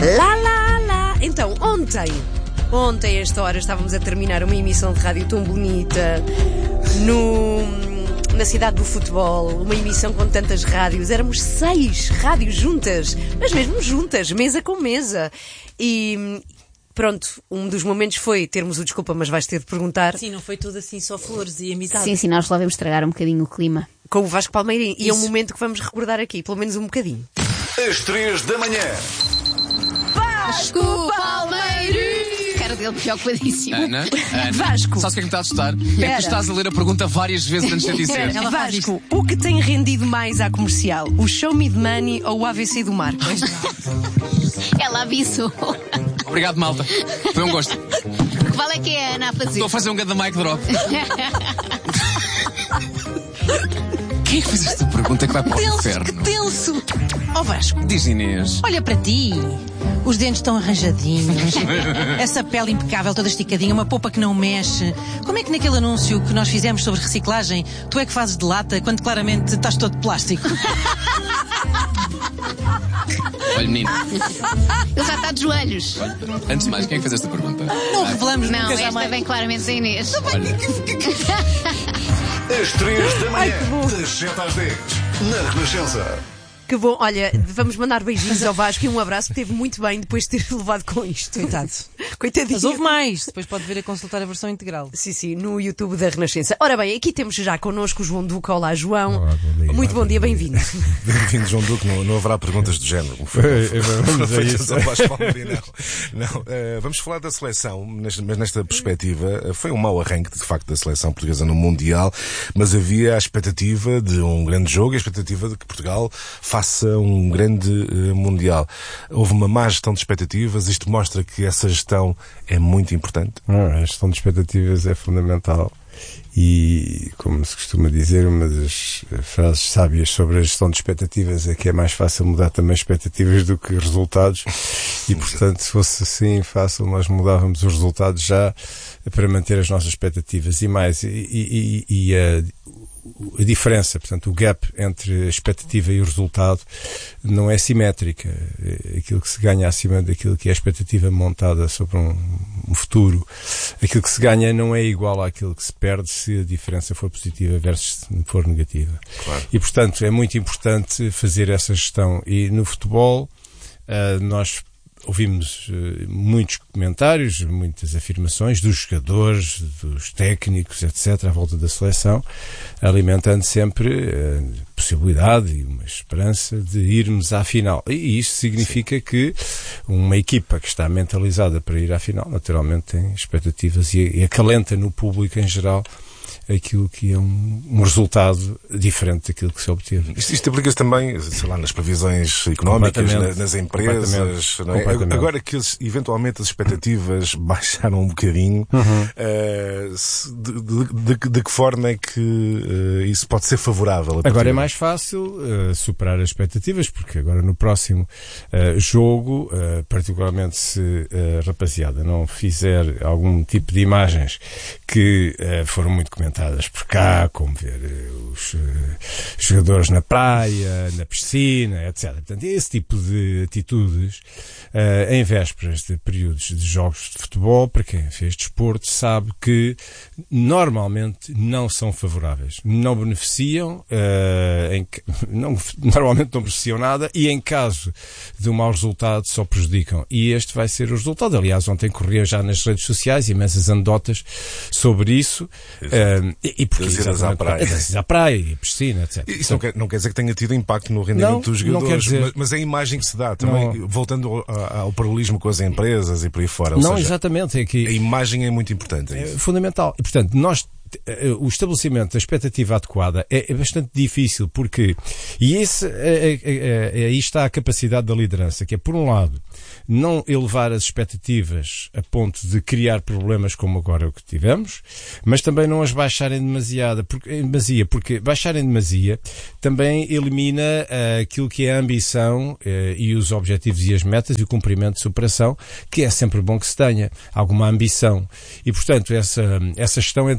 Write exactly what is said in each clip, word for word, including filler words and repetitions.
Lá, lá, lá. Então, ontem, ontem a esta hora estávamos a terminar uma emissão de rádio tão bonita no, na cidade do futebol, uma emissão com tantas rádios. Éramos seis rádios juntas, mas mesmo juntas, mesa com mesa. E pronto, um dos momentos foi termos o desculpa, mas vais ter de perguntar. Sim, não foi tudo assim só flores e amizade. Sim, sim, nós lá vamos estragar um bocadinho o clima. Com o Vasco Palmeirim. E é um momento que vamos recordar aqui, pelo menos um bocadinho. Às três da manhã. Vasco Palmeirim! Cara dele preocupadíssimo. Ana, Ana, Vasco. sabes o que é que me está a assustar? É que tu estás a ler a pergunta várias vezes antes de dizer. Ela Vasco, o que tem rendido mais à comercial? O Show Me the Money ou o A V C do Marco? Ela avisou. Obrigado, malta. Foi um gosto. Qual é que é a Ana a fazer? Estou a fazer um grande mic drop. Quem é que fez esta pergunta que vai para o Tenso, inferno? que tenso! Ó oh, Vasco, Diz, Inês. olha para ti. Os dentes estão arranjadinhos. Essa pele impecável, toda esticadinha, uma polpa que não mexe. Como é que naquele anúncio que nós fizemos sobre reciclagem, tu é que fazes de lata quando claramente estás todo de plástico? Olha, menino. Ele já está de joelhos. Antes de mais, quem é que fez esta pergunta? Não revelamos Não, nunca esta jamais. vem claramente da Inês. Olha, Às três da manhã. que bom. Das sete às dez. Na Renascença. Que bom, olha, vamos mandar beijinhos ao Vasco e um abraço, que teve muito bem depois de ter levado com isto. Coitado. Coitadinho. Mas houve mais. Depois pode vir a consultar a versão integral. Sim, sim, no YouTube da Renascença. Ora bem, aqui temos já connosco o João Duque. Olá, João. Olá, bom dia. Muito bom dia, bem-vindo. Bem-vindo, João Duque. Não, não haverá perguntas do género. Como foi, É, é, vamos a feitas isso. ao Vasco Palmeirim, não. Não, uh, vamos falar da seleção, mas mas nesta perspectiva uh, foi um mau arranque, de facto, da seleção portuguesa no Mundial, mas havia a expectativa de um grande jogo e a expectativa de que Portugal faça um grande uh, Mundial. Houve uma má gestão de expectativas. Isto mostra que essa gestão é muito importante. Ah, a gestão de expectativas é fundamental e, como se costuma dizer, uma das frases sábias sobre a gestão de expectativas é que é mais fácil mudar também expectativas do que resultados e, portanto, se fosse assim fácil, nós mudávamos os resultados já para manter as nossas expectativas e mais. E, e, e a A diferença, portanto, o gap entre a expectativa e o resultado não é simétrica. Aquilo que se ganha acima daquilo que é a expectativa montada sobre um, um futuro, aquilo que se ganha não é igual àquilo que se perde se a diferença for positiva versus se for negativa. Claro. E, portanto, é muito importante fazer essa gestão. E no futebol, uh, nós ouvimos uh, muitos comentários, muitas afirmações dos jogadores, dos técnicos, etcétera, à volta da seleção, alimentando sempre a possibilidade e uma esperança de irmos à final. E isso significa Sim. que uma equipa que está mentalizada para ir à final, naturalmente tem expectativas e, e acalenta no público em geral aquilo que é um, um resultado diferente daquilo que se obteve. Isto, isto aplica-se também, sei lá, nas previsões económicas, na, nas empresas. Não é? Agora que eventualmente as expectativas baixaram um bocadinho, uhum. uh, se, de, de, de, de que forma é que uh, isso pode ser favorável? Agora é mais fácil uh, superar as expectativas, porque agora no próximo uh, jogo, uh, particularmente se a rapaziada não fizer algum tipo de imagens que uh, foram muito comentadas por cá, como ver uh, os uh, jogadores na praia, na piscina, etcétera. Portanto, esse tipo de atitudes uh, em vésperas de períodos de jogos de futebol, para quem fez desporto, sabe que normalmente não são favoráveis. Não beneficiam, uh, em, não, normalmente não beneficiam nada e em caso de um mau resultado só prejudicam. E este vai ser o resultado. Aliás, ontem corria já nas redes sociais imensas anedotas sobre isso. Uh, e, e porque, das idas à praia. Das idas à praia e piscina, etcétera. Isso não quer, não quer dizer que tenha tido impacto no rendimento não, dos jogadores, não quer dizer. mas, mas é a imagem que se dá também, não. Voltando ao, ao paralelismo com as empresas e por aí fora. Ou não, seja, exatamente. É que a imagem é muito importante. É, é fundamental. E, portanto, nós o estabelecimento da expectativa adequada é, é bastante difícil, porque e esse, é, é, é, aí está a capacidade da liderança, que é, por um lado, não elevar as expectativas a ponto de criar problemas como agora o que tivemos, mas também não as baixarem demasiado, porque, em demasia, porque baixarem demasia também elimina uh, aquilo que é a ambição uh, e os objetivos e as metas e o cumprimento de superação, que é sempre bom que se tenha alguma ambição. E, portanto, essa, essa gestão é delicada.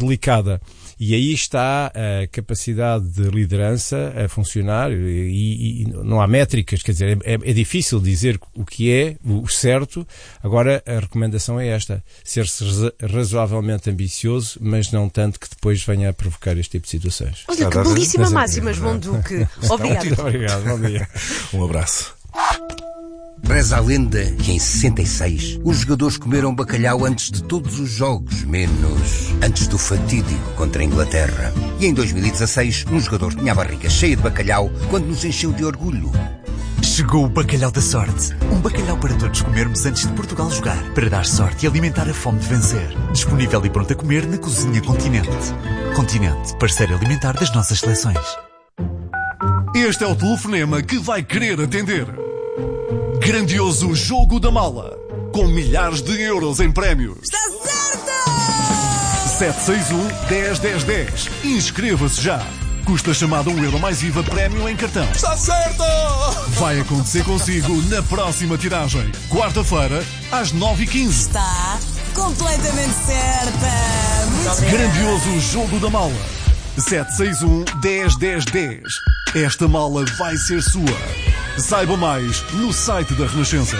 adequada. E aí está a capacidade de liderança a funcionar e, e não há métricas, quer dizer, é, é difícil dizer o que é o certo. Agora, a recomendação é esta, ser-se razoavelmente ambicioso, mas não tanto que depois venha a provocar este tipo de situações. Olha, que belíssima máxima, João Duque. Obrigado. Muito obrigado, bom dia. Um abraço. Reza a lenda que em sessenta e seis os jogadores comeram bacalhau antes de todos os jogos, menos antes do fatídico contra a Inglaterra. E em dois mil e dezasseis um jogador tinha a barriga cheia de bacalhau quando nos encheu de orgulho. Chegou o bacalhau da sorte. Um bacalhau para todos comermos antes de Portugal jogar. Para dar sorte e alimentar a fome de vencer. Disponível e pronto a comer na Cozinha Continente. Continente, parceiro alimentar das nossas seleções. Este é o telefonema que vai querer atender. Grandioso Jogo da Mala, com milhares de euros em prémios. Está certo! sete seis um, dez, dez, dez. Inscreva-se já. Custa a chamada um euro mais I V A prémio em cartão. Está certo! Vai acontecer consigo na próxima tiragem. Quarta-feira, às nove e quinze. Está completamente certa! Grandioso Jogo da Mala. sete seis um, dez, dez, dez. Esta mala vai ser sua. Saiba mais no site da Renascença.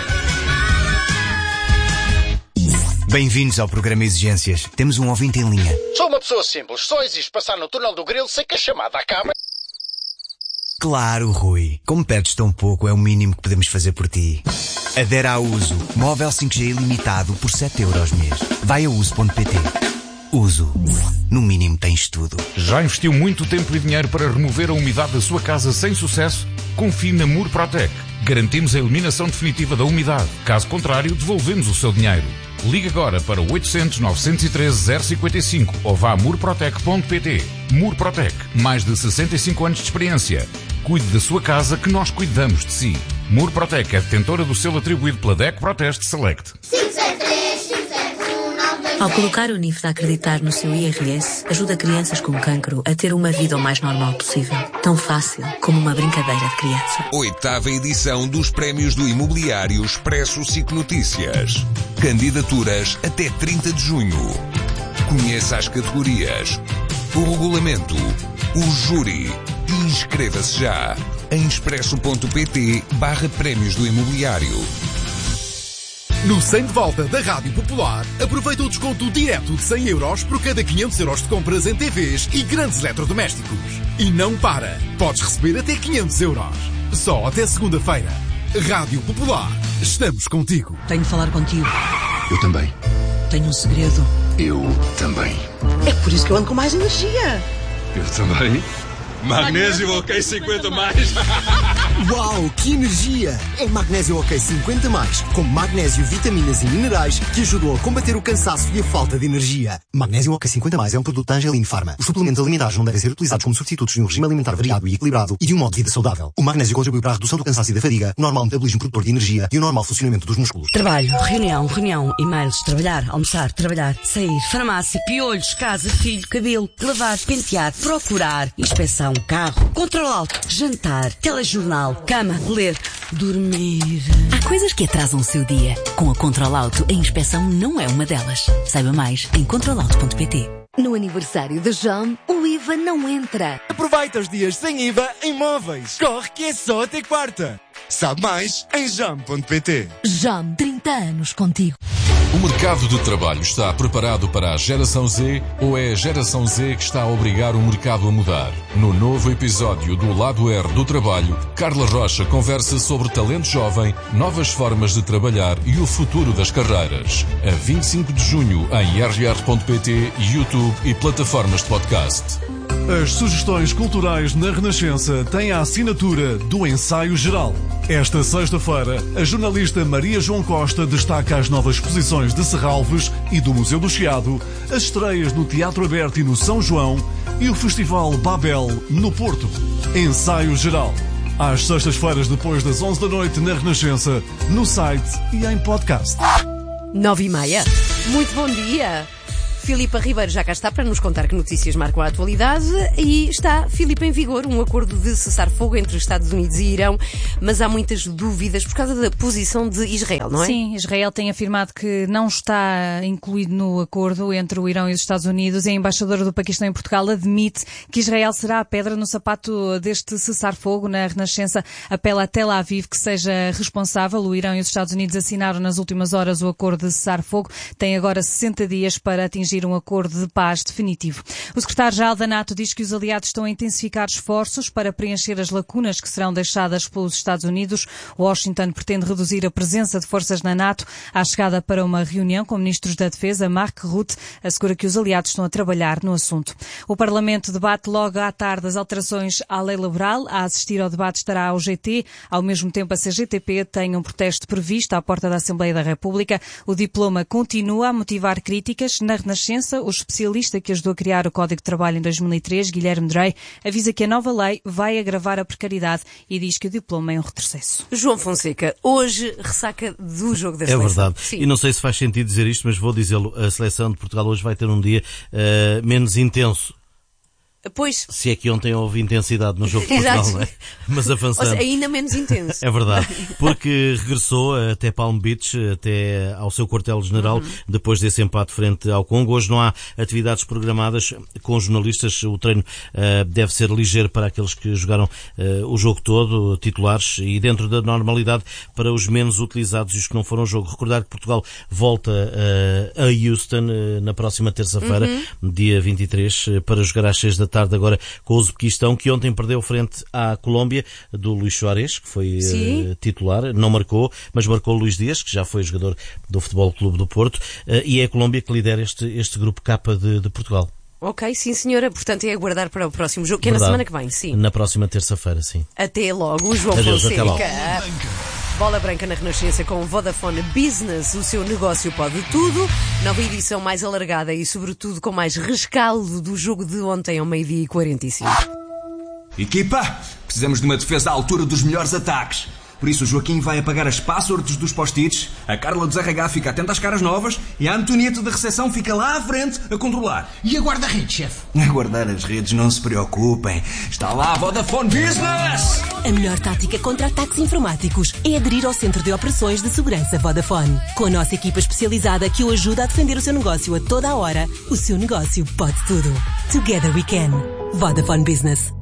Bem-vindos ao programa Exigências. Temos um ouvinte em linha. Sou uma pessoa simples. Só existe passar no túnel do Grilo sem que a chamada acabe. Claro, Rui. Como pedes tão pouco, é o mínimo que podemos fazer por ti. Adera a Uso. Móvel cinco G ilimitado por sete euros mês. Vai a uso ponto pt. Uso. No mínimo tens tudo. Já investiu muito tempo e dinheiro para remover a umidade da sua casa sem sucesso? Confie na Murprotec. Garantimos a eliminação definitiva da umidade. Caso contrário, devolvemos o seu dinheiro. Ligue agora para o oitocentos, novecentos e treze, zero cinquenta e cinco ou vá a murprotec ponto pt. Murprotec. Mais de sessenta e cinco anos de experiência. Cuide da sua casa que nós cuidamos de si. Murprotec é detentora do selo atribuído pela D E C Proteste Select. Ao colocar o N I F de acreditar no seu I R S, ajuda crianças com cancro a ter uma vida o mais normal possível. Tão fácil como uma brincadeira de criança. Oitava edição dos Prémios do Imobiliário Expresso S I C Notícias. Candidaturas até trinta de junho. Conheça as categorias, o regulamento, o júri e inscreva-se já em expresso ponto pt barra prémios do imobiliário. No cem de volta da Rádio Popular, aproveita o desconto direto de cem euros por cada quinhentos euros de compras em T Vs e grandes eletrodomésticos. E não para! Podes receber até quinhentos euros. Só até segunda-feira. Rádio Popular. Estamos contigo. Tenho de falar contigo. Eu também. Tenho um segredo. Eu também. É por isso que eu ando com mais energia. Eu também. Magnésio OK cinquenta mais. Uau, que energia! É Magnésio OK cinquenta mais, com magnésio, vitaminas e minerais que ajudam a combater o cansaço e a falta de energia. Magnésio OK cinquenta mais é um produto da Angelin Pharma. Os suplementos alimentares não devem ser utilizados como substitutos de um regime alimentar variado e equilibrado e de um modo de vida saudável. O magnésio contribui para a redução do cansaço e da fadiga, o normal metabolismo produtor de energia e o normal funcionamento dos músculos. Trabalho, reunião, reunião, e-mails, trabalhar, almoçar, trabalhar, sair, farmácia, piolhos, casa, filho, cabelo, lavar, pentear, procurar, inspeção, carro, controle alto, jantar, telejornal, cama, ler, dormir. Há coisas que atrasam o seu dia. Com a Control Auto, a inspeção não é uma delas. Saiba mais em control auto ponto pt. No aniversário de Jam, o I V A não entra. Aproveita os dias sem I V A em móveis. Corre que é só até quarta. Sabe mais em jam ponto pt. Jam, trinta anos contigo. O mercado de trabalho está preparado para a geração Z ou é a geração Z que está a obrigar o mercado a mudar? No novo episódio do Lado R do Trabalho, Carla Rocha conversa sobre talento jovem, novas formas de trabalhar e o futuro das carreiras. A vinte e cinco de junho em r r ponto pt, YouTube e plataformas de podcast. As sugestões culturais na Renascença têm a assinatura do Ensaio Geral. Esta sexta-feira, a jornalista Maria João Costa destaca as novas exposições de Serralves e do Museu do Chiado, as estreias no Teatro Aberto e no São João e o Festival Babel no Porto. Ensaio Geral. Às sextas-feiras depois das onze da noite na Renascença, no site e em podcast. Nove e meia. Muito bom dia. Filipa Ribeiro já cá está para nos contar que notícias marcam a atualidade e está, Filipa, em vigor um acordo de cessar-fogo entre os Estados Unidos e Irão, mas há muitas dúvidas por causa da posição de Israel, não é? Sim, Israel tem afirmado que não está incluído no acordo entre o Irão e os Estados Unidos. A embaixadora do Paquistão em Portugal admite que Israel será a pedra no sapato deste cessar-fogo. Na Renascença apela a Tel Aviv que seja responsável. O Irão e os Estados Unidos assinaram nas últimas horas o acordo de cessar-fogo. Tem agora sessenta dias para atingir um acordo de paz definitivo. O secretário-geral da NATO diz que os aliados estão a intensificar esforços para preencher as lacunas que serão deixadas pelos Estados Unidos. Washington pretende reduzir a presença de forças na NATO. À chegada para uma reunião com ministros da Defesa, Mark Rutte assegura que os aliados estão a trabalhar no assunto. O Parlamento debate logo à tarde as alterações à lei laboral. A assistir ao debate estará a O G T. Ao mesmo tempo, a C G T P tem um protesto previsto à porta da Assembleia da República. O diploma continua a motivar críticas. Na Renascença, o especialista que ajudou a criar o Código de Trabalho em dois mil e três, Guilherme Drey, avisa que a nova lei vai agravar a precariedade e diz que o diploma é um retrocesso. João Fonseca, hoje ressaca do jogo da é seleção. É verdade. Sim. E não sei se faz sentido dizer isto, mas vou dizê-lo. A seleção de Portugal hoje vai ter um dia uh, menos intenso. Pois. Se é que ontem houve intensidade no jogo de Portugal, não é? Mas avançando. Ou seja, ainda menos intenso. É verdade. Porque regressou até Palm Beach, até ao seu quartel-general, uhum. depois desse empate frente ao Congo. Hoje não há atividades programadas com jornalistas. O treino uh, deve ser ligeiro para aqueles que jogaram uh, o jogo todo, titulares, e dentro da normalidade para os menos utilizados e os que não foram ao jogo. Recordar que Portugal volta uh, a Houston uh, na próxima terça-feira, uhum. dia vinte e três, uh, para jogar às seis da tarde agora com o Uzbequistão, que ontem perdeu frente à Colômbia do Luís Soares, que foi uh, titular, não marcou, mas marcou o Luís Dias, que já foi jogador do Futebol Clube do Porto, uh, e é a Colômbia que lidera este, este grupo K de, de Portugal. Ok, sim senhora, portanto é aguardar para o próximo jogo, que Verdade. é na semana que vem, sim. Na próxima terça-feira, sim. Até logo, João Adeus, Fonseca. até logo. Bola Branca na Renascença com Vodafone Business, o seu negócio pode tudo. Nova edição mais alargada e, sobretudo, com mais rescaldo do jogo de ontem ao meio-dia e quarenta e cinco. Equipa, precisamos de uma defesa à altura dos melhores ataques. Por isso o Joaquim vai apagar as passwords dos post-its, a Carla do Zé Regá fica atenta às caras novas e a Antonieta da recepção fica lá à frente a controlar. E a guarda-redes, chefe? A guardar as redes, não se preocupem. Está lá a Vodafone Business! A melhor tática contra ataques informáticos é aderir ao Centro de Operações de Segurança Vodafone. Com a nossa equipa especializada que o ajuda a defender o seu negócio a toda a hora, o seu negócio pode tudo. Together we can. Vodafone Business.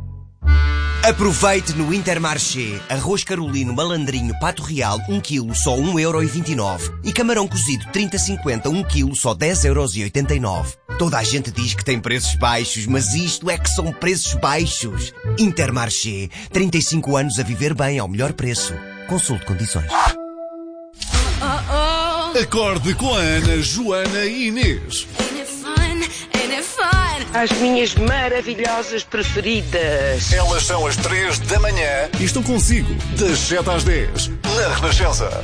Aproveite no Intermarché. Arroz carolino malandrinho pato real, um quilo, só um euro e vinte e nove. E camarão cozido trinta cinquenta, um quilo, só dez euros e oitenta e nove. Toda a gente diz que tem preços baixos, mas isto é que são preços baixos. Intermarché. trinta e cinco anos a viver bem ao melhor preço. Consulte condições. Acorde com a Ana, Joana e Inês. As minhas maravilhosas preferidas. Elas são as três da manhã e estão consigo das sete às dez na Renascença.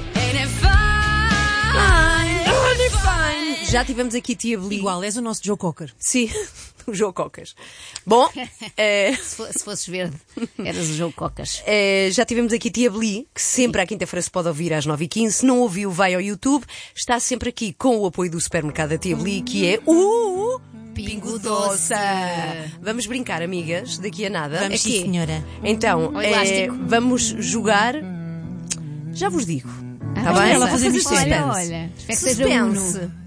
Já tivemos aqui Tia Beli. Igual, és o nosso Joe Cocker. Sim, o Joe Cocas. Bom, é... se fosses verde, eras o Joe Cocas. É, já tivemos aqui Tia Beli, que sempre à quinta-feira se pode ouvir às nove e quinze. Se não ouviu, vai ao YouTube. Está sempre aqui com o apoio do supermercado da Tia Beli, que é o... Pingo Doce. Vamos brincar, amigas, daqui a nada. Vamos, sim, senhora. Então, é, vamos jogar... Já vos digo. Está ah, bem? Ela fazer suspense. Olha, olha. Suspense.